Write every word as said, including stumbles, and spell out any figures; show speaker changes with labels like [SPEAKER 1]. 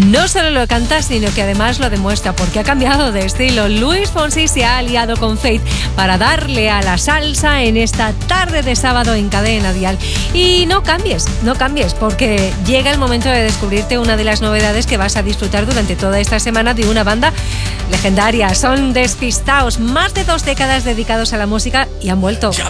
[SPEAKER 1] No solo lo canta, sino que además lo demuestra, porque ha cambiado de estilo. Luis Fonsi se ha aliado con Faith para darle a la salsa en esta tarde de sábado en Cadena Dial. Y no cambies, no cambies, porque llega el momento de descubrirte una de las novedades que vas a disfrutar durante toda esta semana de una banda legendaria. Son Despistaos, más de dos décadas dedicados a la música y han vuelto.
[SPEAKER 2] Ya